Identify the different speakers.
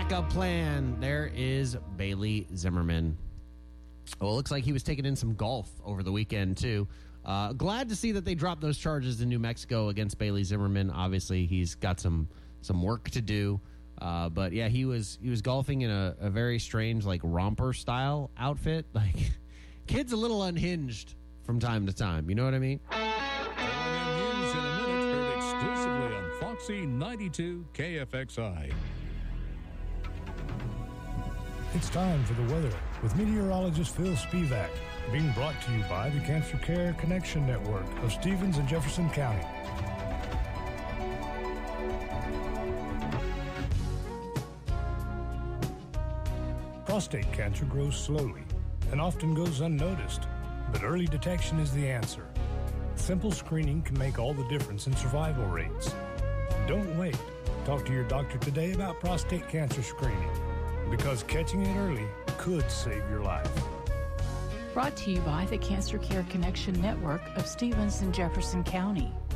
Speaker 1: backup plan. There is Bailey Zimmerman. Well, it looks like he was taking in some golf over the weekend, too. Glad to see that they dropped those charges in New Mexico against Bailey Zimmerman. Obviously, he's got some work to do. But, yeah, he was golfing in a very strange, like, romper-style outfit. Like, kid's a little unhinged from time to time. You know what I mean?
Speaker 2: News in a minute, heard exclusively on Foxy 92 KFXI.
Speaker 3: It's time for the weather with meteorologist Phil Spivak, being brought to you by the Cancer Care Connection Network of Stevens and Jefferson County. Prostate cancer grows slowly and often goes unnoticed, but early detection is the answer. Simple screening can make all the difference in survival rates. Don't wait. Talk to your doctor today about prostate cancer screening, because catching it early could save your life.
Speaker 4: Brought to you by the Cancer Care Connection Network of Stevens and Jefferson County.